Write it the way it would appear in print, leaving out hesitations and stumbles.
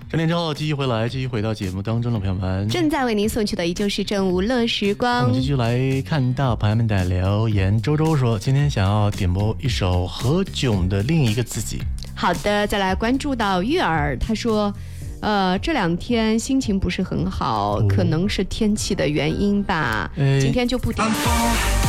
10点之后继续回到节目当中的朋友们， 正在为您送去的依旧是正午乐时光。 我们继续来看到朋友们的留言。周周说今天想要点播一首何炅的另一个自己。 好的，再来关注到月儿，他说这2天心情不是很好，可能是天气的原因吧，今天就不点。